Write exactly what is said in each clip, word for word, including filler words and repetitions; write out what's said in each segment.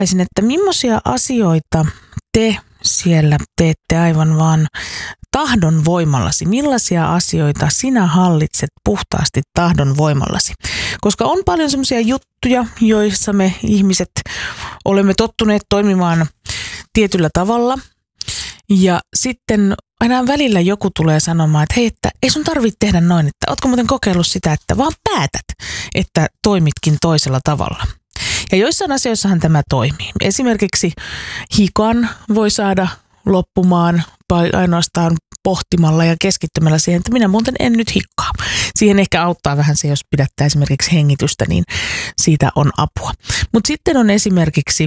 Väisin, että millaisia asioita te siellä teette aivan vaan tahdon voimallasi? Millaisia asioita sinä hallitset puhtaasti tahdon voimallasi? Koska on paljon semmoisia juttuja, joissa me ihmiset olemme tottuneet toimimaan tietyllä tavalla. Ja sitten aina välillä joku tulee sanomaan, että hei, että ei sun tarvitse tehdä noin, että ootko muuten kokeillut sitä, että vaan päätät, että toimitkin toisella tavalla. Ja joissain asioissahan tämä toimii. Esimerkiksi hikan voi saada loppumaan ainoastaan pohtimalla ja keskittymällä siihen, että minä muuten en nyt hikkaa. Siihen ehkä auttaa vähän se, jos pidättää esimerkiksi hengitystä, niin siitä on apua. Mutta sitten on esimerkiksi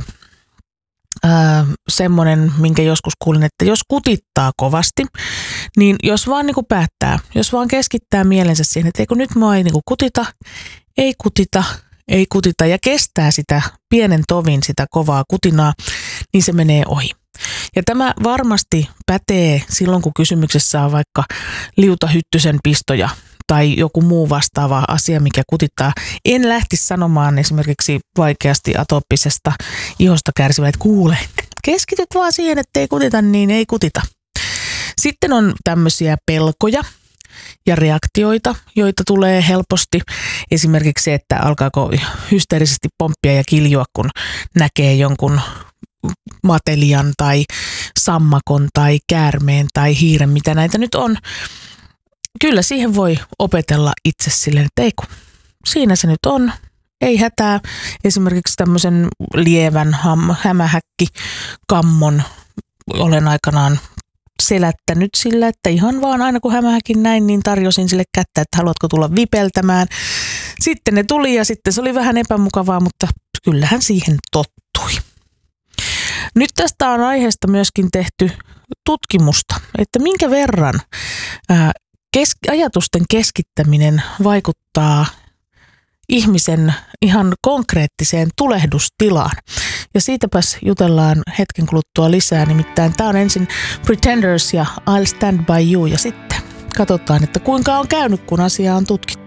Äh, semmoinen, minkä joskus kuulin, että jos kutittaa kovasti, niin jos vaan niin kuin päättää, jos vaan keskittää mielensä siihen, että eikö nyt mua ei niin kuin kutita, ei kutita, ei kutita ja kestää sitä pienen tovin, sitä kovaa kutinaa, niin se menee ohi. Ja tämä varmasti pätee silloin, kun kysymyksessä on vaikka Liuta Hyttysen pistoja tai joku muu vastaava asia, mikä kutittaa. En lähtisi sanomaan esimerkiksi vaikeasti atooppisesta ihosta kärsivä, että kuule, keskityt vaan siihen, että ei kutita, niin ei kutita. Sitten on tämmöisiä pelkoja ja reaktioita, joita tulee helposti. Esimerkiksi se, että alkaako hysteerisesti pomppia ja kiljua, kun näkee jonkun matelian tai sammakon tai käärmeen tai hiiren, mitä näitä nyt on. Kyllä siihen voi opetella itse silleen, että ei kun, siinä se nyt on, ei hätää. Esimerkiksi tämmöisen lievän ham, hämähäkkikammon olen aikanaan selättänyt sillä, että ihan vaan aina kun hämähäkin näin, niin tarjosin sille kättä, että haluatko tulla vipeltämään. Sitten ne tuli ja sitten se oli vähän epämukavaa, mutta kyllähän siihen tottui. Nyt tästä on aiheesta myöskin tehty tutkimusta, että minkä verran ää, Kes- ajatusten keskittäminen vaikuttaa ihmisen ihan konkreettiseen tulehdustilaan. Ja siitäpäs jutellaan hetken kuluttua lisää. Nimittäin tämä on ensin Pretenders ja I'll Stand By You ja sitten katsotaan, että kuinka on käynyt, kun asiaa on tutkittu.